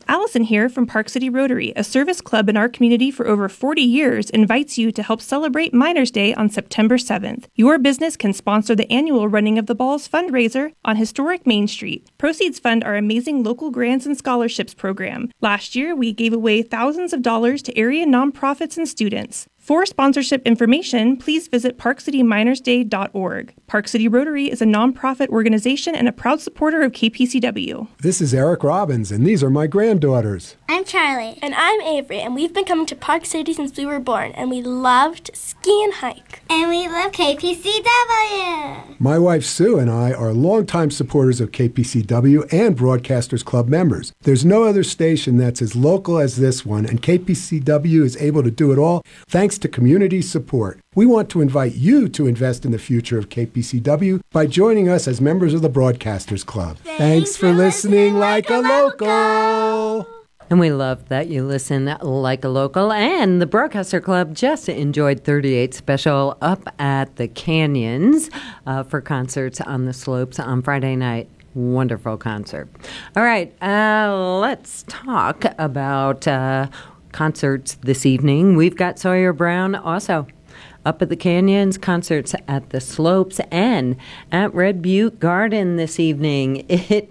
Allison here from Park City Rotary, a service club in our community for over 40 years, invites you to help celebrate Miners Day on September 7th. Your business can sponsor the annual Running of the Balls fundraiser on historic Main Street. Proceeds fund our amazing local grants and scholarships program. Last year, we gave away thousands of dollars to area nonprofits and students. For sponsorship information, please visit parkcityminersday.org. Park City Rotary is a nonprofit organization and a proud supporter of KPCW. This is Eric Robbins, and these are my granddaughters. I'm Charlie. And I'm Avery, and we've been coming to Park City since we were born, and we loved ski and hike. And we love KPCW. My wife Sue and I are longtime supporters of KPCW and Broadcasters Club members. There's no other station that's as local as this one, and KPCW is able to do it all thanks to community support. We want to invite you to invest in the future of KPCW by joining us as members of the Broadcasters Club. Thanks for listening like a local. And we love that you listen like a local. And the Broadcaster Club just enjoyed 38 Special up at the Canyons for concerts on the slopes on Friday night. Wonderful concert. All right, let's talk about concerts this evening. We've got Sawyer Brown also up at the Canyons, concerts at the Slopes, and at Red Butte Garden this evening. It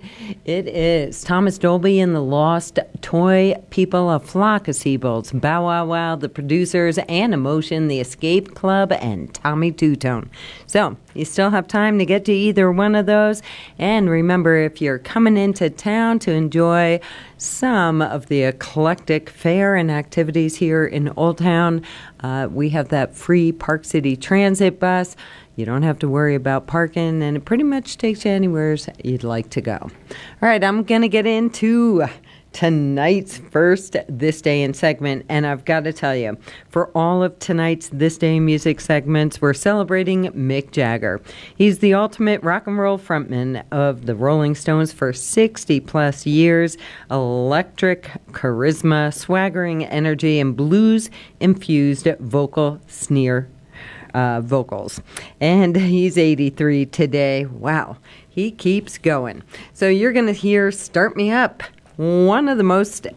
is Thomas Dolby and the Lost Toy People, a flock of Seabolts, Bow Wow Wow, the Producers, and Emotion, the Escape Club, and Tommy Two-Tone. So you still have time to get to either one of those. And remember, if you're coming into town to enjoy some of the eclectic fare and activities here in Old Town, we have that free Park City Transit bus. You don't have to worry about parking, and it pretty much takes you anywhere you'd like to go. All right, I'm going to get into tonight's first This Day in segment, and I've got to tell you, for all of tonight's This Day in music segments, we're celebrating Mick Jagger. He's the ultimate rock and roll frontman of the Rolling Stones for 60-plus years. Electric charisma, swaggering energy, and blues-infused vocal sneer vocals. And he's 83 today. Wow, he keeps going. So you're going to hear Start Me Up, one of the most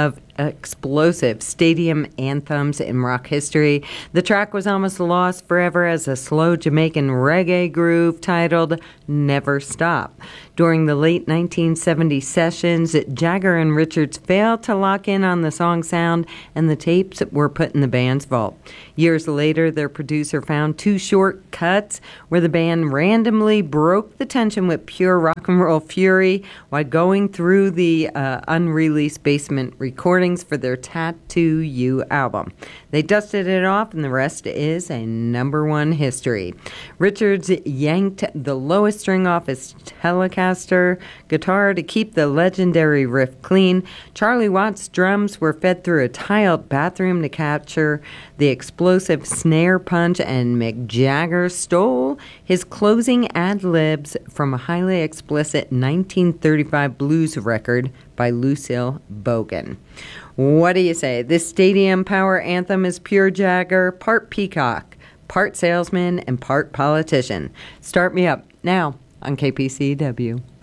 explosive stadium anthems in rock history. The track was almost lost forever as a slow Jamaican reggae groove titled Never Stop. During the late 1970 sessions, Jagger and Richards failed to lock in on the song sound, and the tapes were put in the band's vault. Years later, their producer found two short cuts where the band randomly broke the tension with pure rock and roll fury while going through the unreleased basement recordings for their Tattoo You album. They dusted it off, and the rest is a #1 history. Richards yanked the lowest string off his Telecaster guitar to keep the legendary riff clean. Charlie Watts' drums were fed through a tiled bathroom to capture the explosive snare punch, and Mick Jagger stole his closing ad-libs from a highly explicit 1935 blues record by Lucille Bogan. What do you say? This stadium power anthem is pure Jagger, part peacock, part salesman, and part politician. Start Me Up now on KPCW.